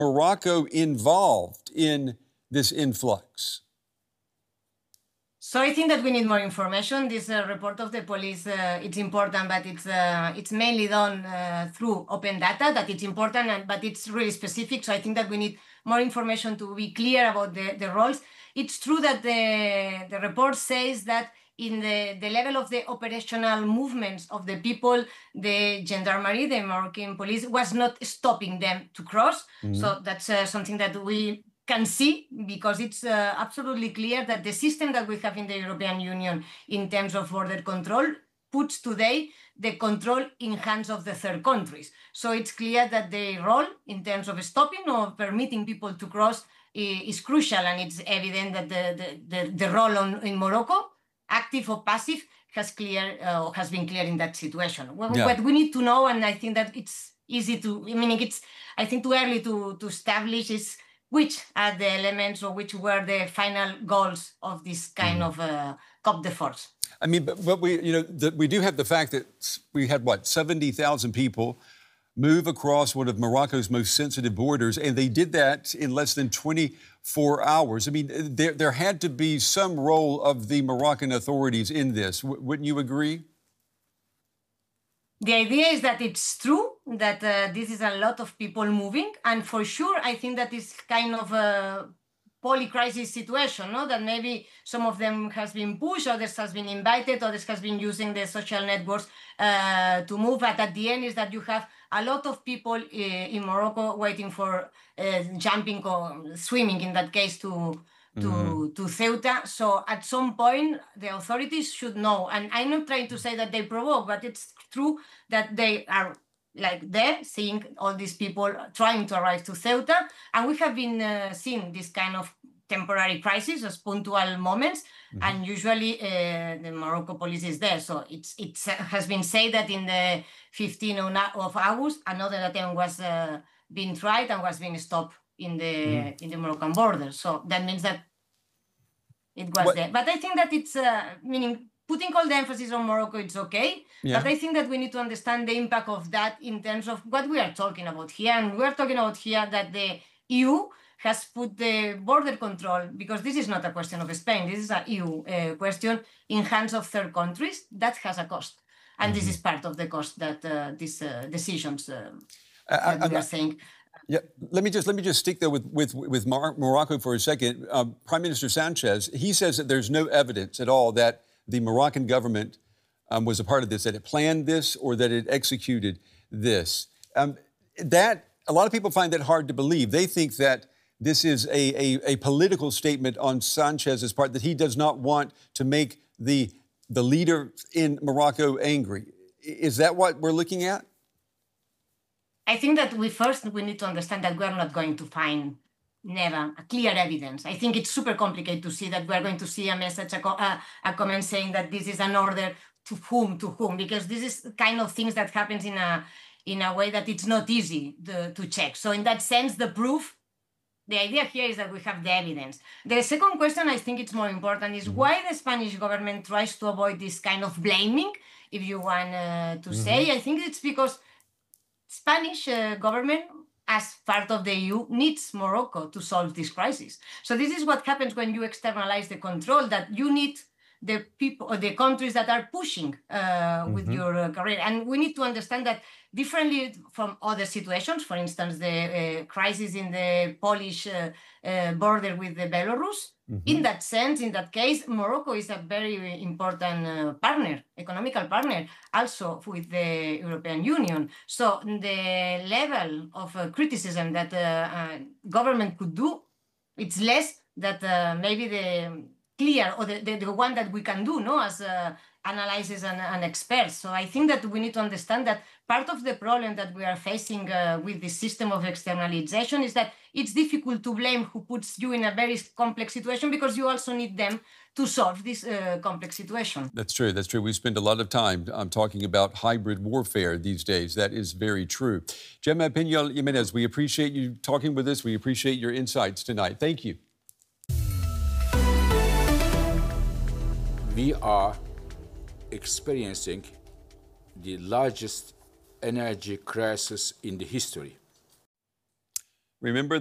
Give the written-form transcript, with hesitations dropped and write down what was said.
Morocco involved in this influx? So I think that we need more information. This report of the police, it's important, but it's mainly done through open data, that it's important, but it's really specific. So I think that we need more information to be clear about the roles. It's true that the report says that in the level of the operational movements of the people, the gendarmerie, the Moroccan police, was not stopping them to cross. So that's something that we can see, because it's absolutely clear that the system that we have in the European Union in terms of border control puts today the control in hands of the third countries. So it's clear that the role in terms of stopping or permitting people to cross is crucial, and it's evident that the role in Morocco, active or passive, has been clear in that situation. What we need to know, and I think that it's easy to, I think too early to establish, is which are the elements or which were the final goals of this kind of COP de force. I mean, but we do have the fact that we had, 70,000 people move across one of Morocco's most sensitive borders, and they did that in less than 24 hours. I mean, there had to be some role of the Moroccan authorities in this. Wouldn't you agree? The idea is that it's true that this is a lot of people moving, and for sure, I think that is kind of a poly-crisis situation, no? That maybe some of them has been pushed, others has been invited, others has been using the social networks to move. But at the end is that you have a lot of people in Morocco waiting for jumping or swimming, in that case, to Ceuta. So at some point, the authorities should know. And I'm not trying to say that they provoke, but it's true that they are there, seeing all these people trying to arrive to Ceuta. And we have been seeing this kind of temporary crisis as punctual moments. And usually the Morocco police is there. So it has been said that in the 15th of August, another attempt was being tried and was being stopped in the Moroccan border. So that means that it was there. But I think that it's putting all the emphasis on Morocco, it's okay. Yeah. But I think that we need to understand the impact of that in terms of what we are talking about here. And we are talking about here that the EU has put the border control, because this is not a question of Spain, this is an EU question, in hands of third countries. That has a cost. And this is part of the cost that these decisions that we are saying. Yeah, let me just stick there with Morocco for a second. Prime Minister Sanchez, he says that there's no evidence at all that the Moroccan government was a part of this, that it planned this or that it executed this. That a lot of people find that hard to believe. They think that this is a political statement on Sanchez's part, that he does not want to make the leader in Morocco angry. Is that what we're looking at? I think that we need to understand that we are not going to find never a clear evidence. I think it's super complicated to see that we're going to see a message, a comment saying that this is an order to whom, because this is kind of things that happens in a way that it's not easy to check. So in that sense, the proof, the idea here is that we have the evidence. The second question, I think it's more important, is why the Spanish government tries to avoid this kind of blaming, if you want to say. I think it's because Spanish government, as part of the EU, needs Morocco to solve this crisis. So this is what happens when you externalize the control, that you need the people or the countries that are pushing with your career. And we need to understand that differently from other situations, for instance, the crisis in the Polish border with the Belarus. In that sense, in that case, Morocco is a very important partner, economical partner, also with the European Union. So the level of criticism that government could do, it's less that maybe the clear or the one that we can do, as analysis and experts. So I think that we need to understand that part of the problem that we are facing with this system of externalization is that it's difficult to blame who puts you in a very complex situation, because you also need them to solve this complex situation. That's true. That's true. We spend a lot of time talking about hybrid warfare these days. That is very true. Gemma Pinal Jimenez, we appreciate you talking with us. We appreciate your insights tonight. Thank you. We are experiencing the largest energy crisis in the history. Remember